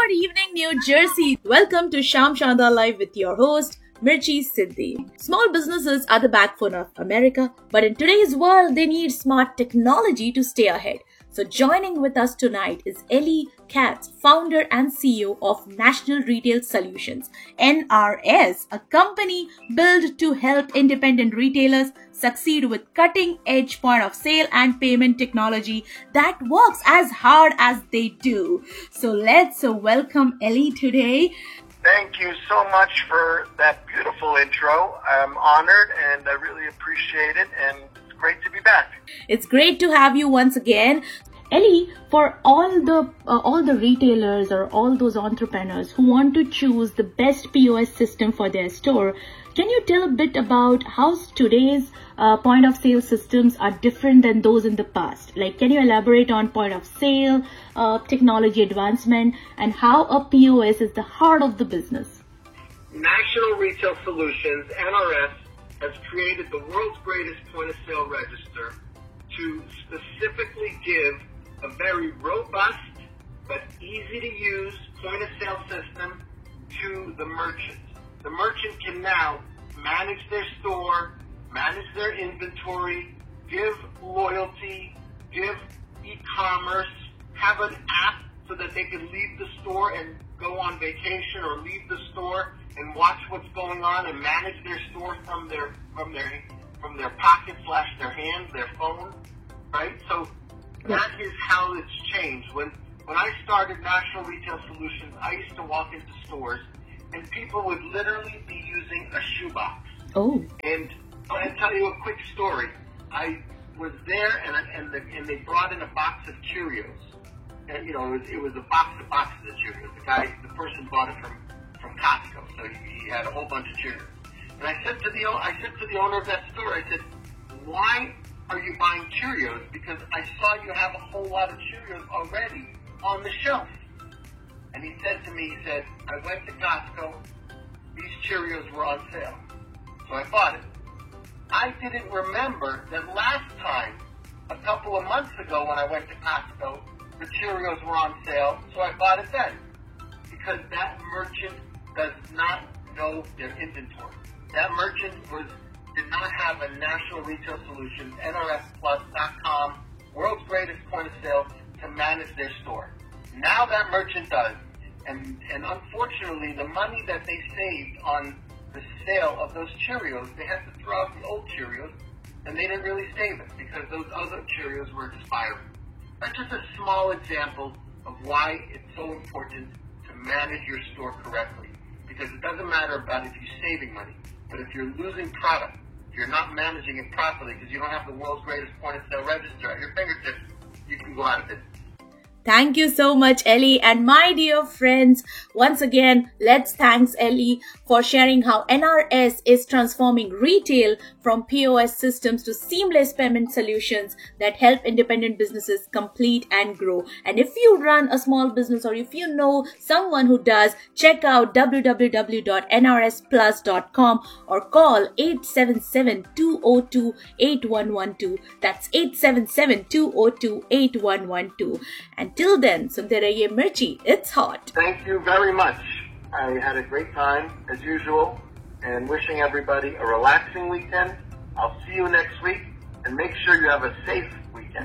Good evening, New Jersey. Welcome to Sham Shanda Live with your host, Mirchi Siddhi. Small businesses are the backbone of America, but in today's world, they need smart technology to stay ahead. So joining with us tonight is Ellie Katz, founder and CEO of National Retail Solutions, NRS, a company built to help independent retailers succeed with cutting-edge point of sale and payment technology that works as hard as they do. So let's welcome Ellie today. Thank you so much for that beautiful intro. I'm honored and I really appreciate it, and it's great to be back. It's great to have you once again. Ellie, for all the retailers or all those entrepreneurs who want to choose the best POS system for their store, can you tell a bit about how today's point of sale systems are different than those in the past? Like, can you elaborate on point of sale, technology advancement, and how a POS is the heart of the business? National Retail Solutions, NRS, has created the world's greatest point of sale register to specifically give a very robust but easy to use point of sale system to the merchant. The merchant can now manage their store, manage their inventory, give loyalty, give e-commerce, have an app so that they can leave the store and go on vacation or leave the store and watch what's going on and manage their store from their pocket / their hand, their phone, right? So that is how it's changed. When I started National Retail Solutions, I used to walk into stores and people would literally be using a shoebox. Oh. And I'll tell you a quick story. I was there and they brought in a box of Cheerios. And, it was a box of boxes of Cheerios. The person bought it from Costco, so he had a whole bunch of Cheerios. And I said to the owner of that store, I said, why are you buying Cheerios? Because I saw you have a whole lot of Cheerios already on the shelf. And he said to me, I went to Costco, these Cheerios were on sale. So I bought it. I didn't remember that last time, a couple of months ago when I went to Costco, the Cheerios were on sale, so I bought it then. Because that merchant does not know their inventory. That merchant did not have a National Retail Solutions, NRSplus.com, world's greatest point of sale to manage their store. Now that merchant does. And unfortunately, the money that they saved on the sale of those Cheerios, they had to throw out the old Cheerios, and they didn't really save it because those other Cheerios were expiring. That's just a small example of why it's so important to manage your store correctly. Because it doesn't matter about if you're saving money, but if you're losing product, if you're not managing it properly because you don't have the world's greatest point of sale register at your fingertips, you can go out of business. Thank you so much, Ellie. And my dear friends, once again, let's thank Ellie for sharing how NRS is transforming retail from POS systems to seamless payment solutions that help independent businesses complete and grow. And if you run a small business or if you know someone who does, check out www.nrsplus.com or call 877-202-8112. That's 877-202-8112. Until then, sunte rahiye Mirchi, it's hot. Thank you very much. I had a great time, as usual, and wishing everybody a relaxing weekend. I'll see you next week, and make sure you have a safe weekend.